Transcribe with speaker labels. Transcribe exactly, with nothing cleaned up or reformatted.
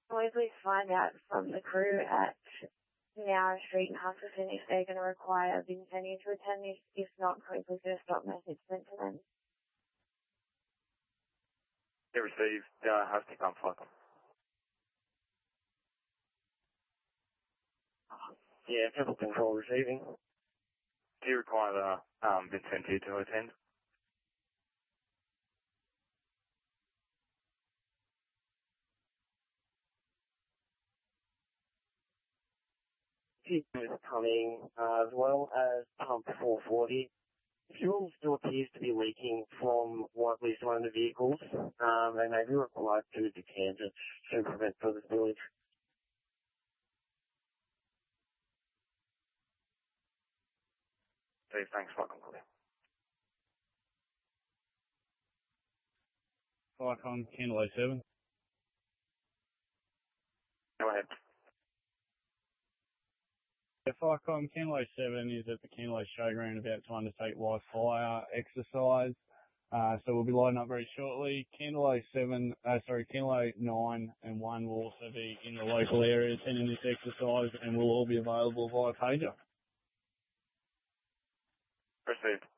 Speaker 1: Can we please find out from the crew at Nowra Street in Huskisson if they're going to require Vincennes to attend this? If not, can we please get a stop message sent to them?
Speaker 2: They received uh, Husky Pump Cycle.
Speaker 3: Yeah, Pebble Control receiving.
Speaker 2: Do you require the um, Vincennes to attend?
Speaker 3: Is coming, uh, as well as Pump four forty. Fuel still appears to be leaking from what at least one of the vehicles, um, and they may be required to decant it to prevent further spillage.
Speaker 2: Steve, thanks. Welcome, clear.
Speaker 4: Icon, Kilo seven.
Speaker 2: Go ahead.
Speaker 4: The Icon, Kilo seven is at the Kilo Showground about to undertake live fire exercise. Uh, so we'll be lighting up very shortly. Kilo seven, uh, sorry, Kilo nine and one will also be in the local area attending this exercise and will all be available via pager.
Speaker 2: Received.